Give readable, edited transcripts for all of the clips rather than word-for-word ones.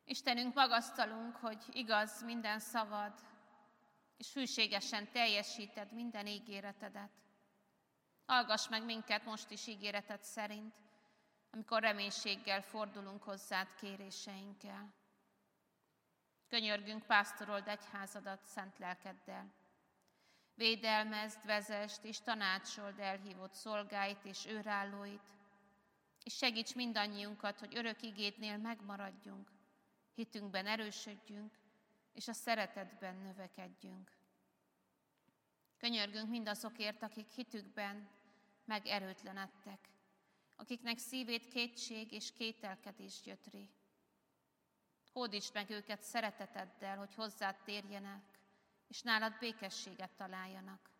Istenünk, magasztalunk, hogy igaz minden szavad, és hűségesen teljesíted minden ígéretedet. Hallgass meg minket most is ígéreted szerint, amikor reménységgel fordulunk hozzád kéréseinkkel. Könyörgünk, pásztorold egyházadat szent lelkeddel. Védelmezd, vezesd és tanácsold elhívott szolgáit és őrállóit, és segíts mindannyiunkat, hogy örök igédnél megmaradjunk, hitünkben erősödjünk, és a szeretetben növekedjünk. Könyörgünk mindazokért, akik hitükben megerőtlenedtek, akiknek szívét kétség és kételkedés gyötri. Hódítsd meg őket szereteteddel, hogy hozzád térjenek, és nálad békességet találjanak.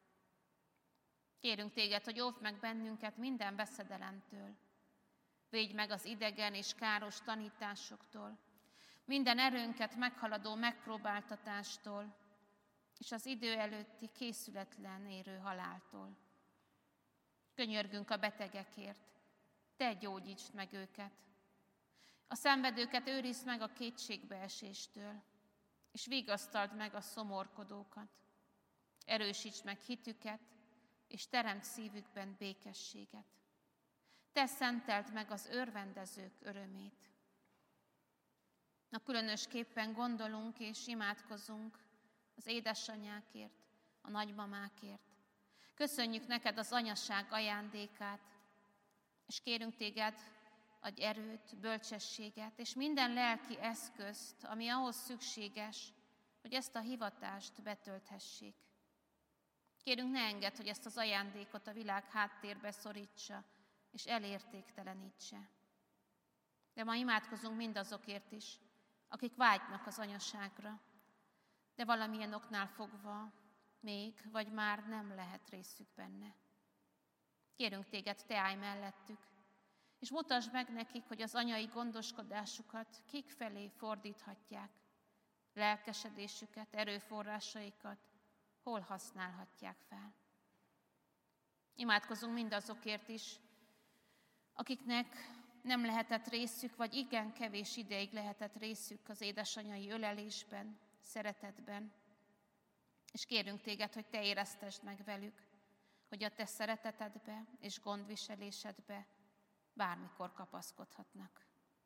Kérünk téged, hogy óvd meg bennünket minden veszedelemtől. Védj meg az idegen és káros tanításoktól, minden erőnket meghaladó megpróbáltatástól, és az idő előtti készületlen érő haláltól. Könyörgünk a betegekért, te gyógyítsd meg őket. A szenvedőket őrizd meg a kétségbeeséstől, és vigasztald meg a szomorkodókat. Erősítsd meg hitüket, és teremt szívükben békességet. Te szenteld meg az örvendezők örömét. Na, különösképpen gondolunk és imádkozunk az édesanyákért, a nagymamákért. Köszönjük neked az anyaság ajándékát, és kérünk téged, adj erőt, bölcsességet, és minden lelki eszközt, ami ahhoz szükséges, hogy ezt a hivatást betölthessék. Kérünk, ne engedd, hogy ezt az ajándékot a világ háttérbe szorítsa, és elértéktelenítse. De ma imádkozunk mindazokért is, akik vágynak az anyaságra, de valamilyen oknál fogva még, vagy már nem lehet részük benne. Kérünk téged, te állj mellettük, és mutasd meg nekik, hogy az anyai gondoskodásukat kik felé fordíthatják, lelkesedésüket, erőforrásaikat hol használhatják fel. Imádkozunk mindazokért is, akiknek nem lehetett részük, vagy igen kevés ideig lehetett részük az édesanyai ölelésben, szeretetben. És kérünk téged, hogy te éreztesd meg velük, hogy a te szeretetedbe és gondviselésedbe bármikor kapaszkodhatnak.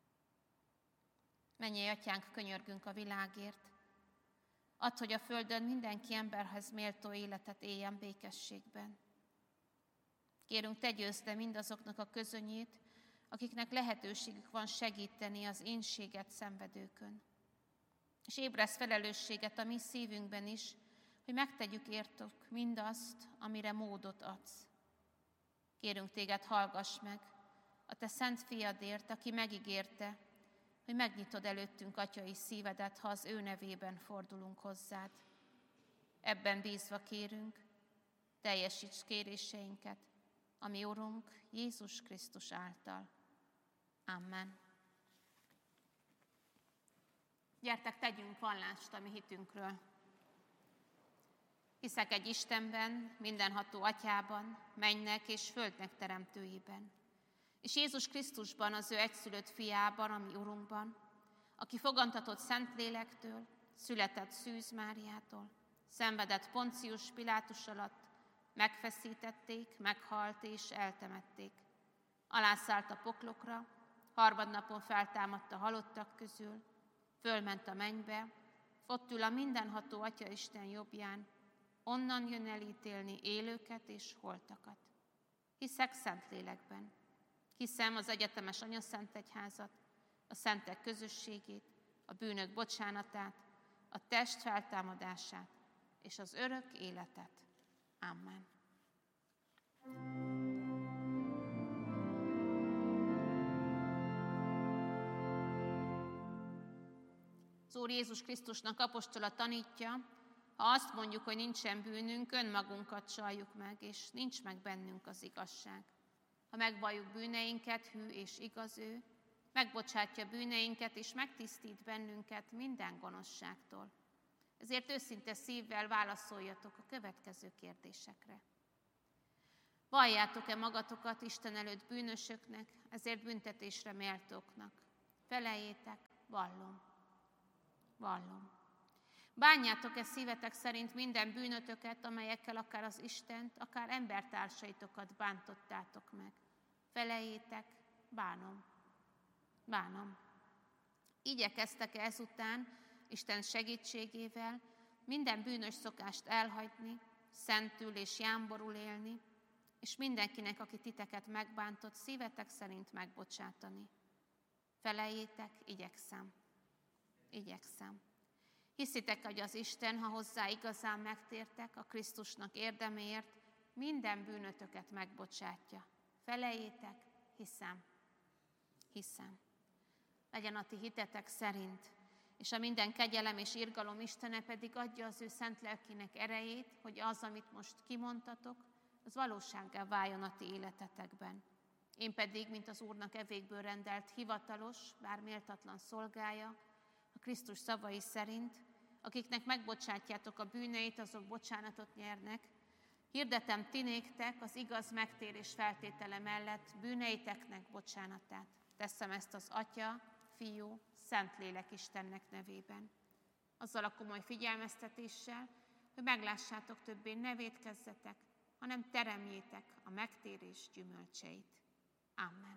Mennyei Atyánk, könyörgünk a világért. Add, hogy a földön mindenki emberhez méltó életet éljen békességben. Kérünk, te győzd le mindazoknak a közönyét, akiknek lehetőségük van segíteni az énséget szenvedőkön. És ébresz felelősséget a mi szívünkben is, hogy megtegyük értük mindazt, amire módot adsz. Kérünk téged, hallgass meg a te szent fiadért, aki megígérte, hogy megnyitod előttünk atyai szívedet, ha az ő nevében fordulunk hozzád. Ebben bízva kérünk, teljesíts kéréseinket, a mi Urunk Jézus Krisztus által. Amen. Gyertek, tegyünk vallást a mi hitünkről. Hiszek egy Istenben, mindenható Atyában, mennynek és földnek teremtőjében, és Jézus Krisztusban, az ő egyszülött fiában, a mi Urunkban, aki fogantatott Szentlélektől, született Szűz Máriától, szenvedett Poncius Pilátus alatt, megfeszítették, meghalt és eltemették. Alászállt a poklokra, harmadnapon feltámadt a halottak közül, fölment a mennybe, ott ül a mindenható Atya Isten jobbján, onnan jön elítélni élőket és holtakat. Hiszek Szentlélekben, hiszem az egyetemes anyaszentegyházat, a szentek közösségét, a bűnök bocsánatát, a test feltámadását és az örök életet. Amen. Az Úr Jézus Krisztusnak apostola tanítja, ha azt mondjuk, hogy nincsen bűnünk, önmagunkat csaljuk meg, és nincs meg bennünk az igazság. Ha megvalljuk bűneinket, hű és igaz ő, megbocsátja bűneinket, és megtisztít bennünket minden gonoszságtól. Ezért őszinte szívvel válaszoljatok a következő kérdésekre. Valljátok-e magatokat Isten előtt bűnösöknek, ezért büntetésre méltóknak? Feleljétek, vallom. vallom. Bánjátok-e szívetek szerint minden bűnötöket, amelyekkel akár az Istent, akár embertársaitokat bántottátok meg? Feleljétek, bánom. Bánom. Igyekeztek-e ezután, Isten segítségével, minden bűnös szokást elhagyni, szentül és jámborul élni, és mindenkinek, aki titeket megbántott, szívetek szerint megbocsátani? Feleljétek, igyekszem. Igyekszem. Hiszitek, hogy az Isten, ha hozzá igazán megtértek, a Krisztusnak érdeméért, minden bűnötöket megbocsátja? Feleljétek, hiszem. Hiszem. Legyen a ti hitetek szerint, és a minden kegyelem és irgalom Istene pedig adja az ő szent lelkének erejét, hogy az, amit most kimondtatok, az valósággá váljon a ti életetekben. Én pedig, mint az Úrnak evékből rendelt hivatalos, bár méltatlan szolgája, a Krisztus szavai szerint, akiknek megbocsátjátok a bűneit, azok bocsánatot nyernek, hirdetem ti néktek az igaz megtérés feltétele mellett bűneiteknek bocsánatát. Teszem ezt az Atya, Fiú, Szentlélek Istennek nevében. Azzal a komoly figyelmeztetéssel, hogy meglássátok, többé ne vétkezzetek, hanem teremjétek a megtérés gyümölcseit. Amen.